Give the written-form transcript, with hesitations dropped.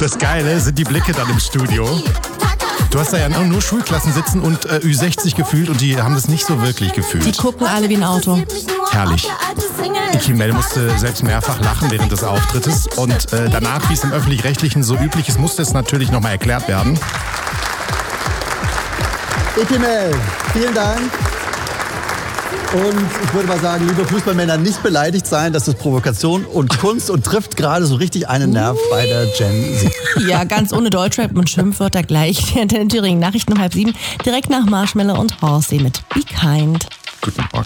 Das Geile sind die Blicke dann im Studio. Du hast da ja nur Schulklassen sitzen und Ü60 gefühlt und die haben das nicht so wirklich gefühlt. Die gucken alle wie ein Auto. Herrlich. Kimel musste selbst mehrfach lachen während des Auftrittes und danach, wie es im Öffentlich-Rechtlichen so üblich ist, musste es natürlich nochmal erklärt werden. Kimel, vielen Dank. Und ich würde mal sagen, liebe Fußballmänner, nicht beleidigt sein, das ist Provokation und Kunst und trifft gerade so richtig einen Nerv bei der Gen Z. Ja, ganz ohne Deutschrap und Schimpfwörter gleich. Der Thüringen Nachrichten um 6:30, direkt nach Marshmello und Horsey mit Be Kind. Guten Morgen.